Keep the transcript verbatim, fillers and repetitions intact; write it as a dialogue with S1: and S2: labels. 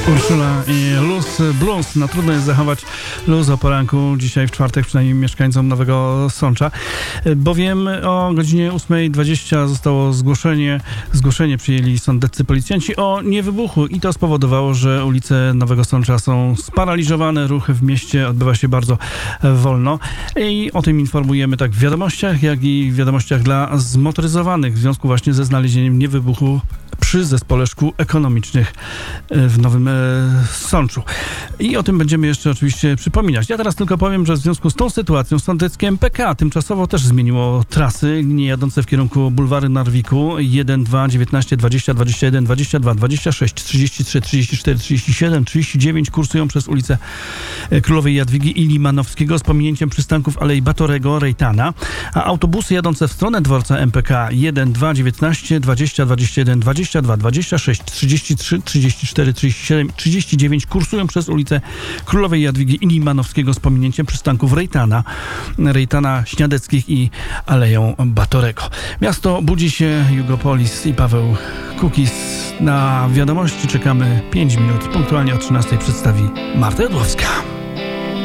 S1: Urszula i Luz Blues. No trudno jest zachować luz o poranku dzisiaj w czwartek, przynajmniej mieszkańcom Nowego Sącza, bowiem o godzinie ósma dwadzieścia zostało zgłoszenie, zgłoszenie przyjęli sądeccy policjanci o niewybuchu i to spowodowało, że ulice Nowego Sącza są sparaliżowane, ruch w mieście odbywa się bardzo wolno i o tym informujemy tak w wiadomościach, jak i w wiadomościach dla zmotoryzowanych w związku właśnie ze znalezieniem niewybuchu przy zespole szkół ekonomicznych w Nowym Sączu. I o tym będziemy jeszcze oczywiście przypominać. Ja teraz tylko powiem, że w związku z tą sytuacją sądeckie M P K tymczasowo też zmieniło trasy. Linie jadące w kierunku bulwaru Narwiku jeden, dwa, dziewiętnaście, dwadzieścia, dwadzieścia jeden, dwadzieścia dwa, dwadzieścia sześć, trzydzieści trzy, trzydzieści cztery, trzydzieści siedem, trzydzieści dziewięć kursują przez ulicę Królowej Jadwigi i Limanowskiego z pominięciem przystanków Alei Batorego, Rejtana, a autobusy jadące w stronę dworca M P K jeden, dwa, dziewiętnaście, dwadzieścia, dwadzieścia jeden, dwadzieścia dwa, dwadzieścia sześć, trzydzieści trzy, trzydzieści cztery, trzydzieści siedem, trzydzieści dziewięć kursują przez ulicę Królowej Jadwigi i Limanowskiego z pominięciem przystanków Rejtana, Rejtana Śniadeckich i Aleją Batorego. Miasto budzi się, Jugopolis i Paweł Kukis. Na wiadomości czekamy pięć minut. Punktualnie o trzynastej przedstawi Marta Jodłowska.